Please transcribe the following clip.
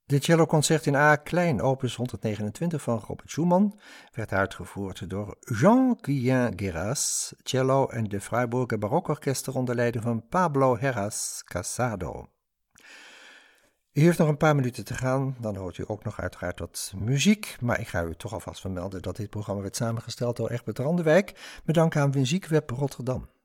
Dit celloconcert in A klein, opus 129 van Robert Schumann, werd uitgevoerd door Jean-Guillain Guéras, cello en de Freiburger Barokorkester onder leiding van Pablo Heras Casado. U heeft nog een paar minuten te gaan, dan hoort u ook nog uiteraard wat muziek, maar ik ga u toch alvast vermelden dat dit programma werd samengesteld door Egbert Randewijk, met dank aan Muziek Web Rotterdam.